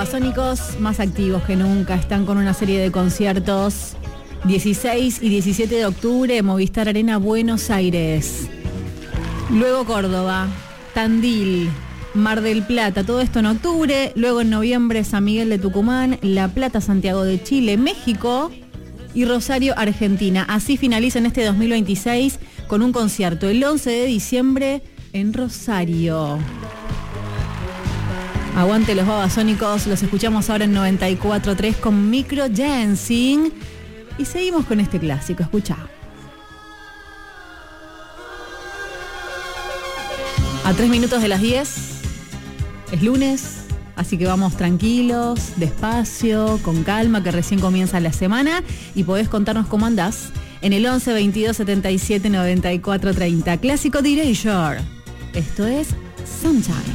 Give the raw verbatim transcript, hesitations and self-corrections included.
Babasónicos más activos que nunca, están con una serie de conciertos dieciséis y diecisiete de octubre, Movistar Arena, Buenos Aires. Luego Córdoba, Tandil, Mar del Plata, todo esto en octubre. Luego en noviembre San Miguel de Tucumán, La Plata, Santiago de Chile, México y Rosario, Argentina. Así finalizan este dos mil veintiséis con un concierto el once de diciembre en Rosario. Aguante los Babasónicos, los escuchamos ahora en noventa y cuatro punto tres con Micro Dancing y seguimos con este clásico, escucha. A tres minutos de las diez, es lunes, así que vamos tranquilos, despacio, con calma, que recién comienza la semana y podés contarnos cómo andás en el once veintidós setenta y siete noventa y cuatro treinta. Clásico de Erasure. Esto es Sunshine.